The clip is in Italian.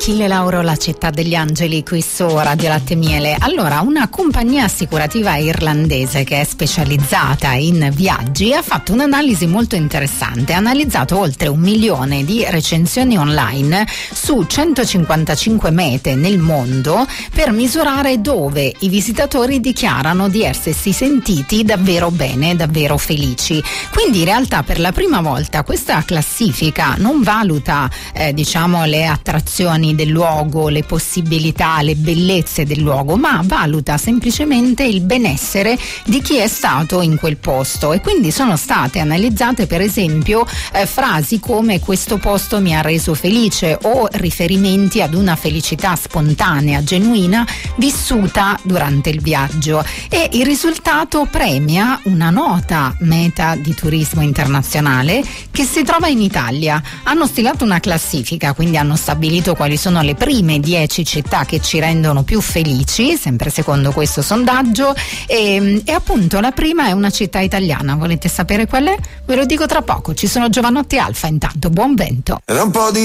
Achille Lauro, La città degli angeli, qui su Radio Latte Miele. Allora, una compagnia assicurativa irlandese che è specializzata in viaggi ha fatto un'analisi molto interessante. Ha analizzato oltre 1 milione di recensioni online su 155 mete nel mondo per misurare dove i visitatori dichiarano di essersi sentiti davvero bene, davvero felici. Quindi in realtà per la prima volta questa classifica non valuta le attrazioni del luogo, le possibilità, le bellezze del luogo, ma valuta semplicemente il benessere di chi è stato in quel posto. E quindi sono state analizzate per esempio frasi come questo posto mi ha reso felice, o riferimenti ad una felicità spontanea, genuina, vissuta durante il viaggio. E il risultato premia una nota meta di turismo internazionale che si trova in Italia. Hanno stilato una classifica, quindi hanno stabilito quali sono le prime 10 città che ci rendono più felici, sempre secondo questo sondaggio, e appunto la prima è una città italiana. Volete sapere qual è? Ve lo dico tra poco. Ci sono Giovanotti Alfa, intanto buon vento. Era un po' di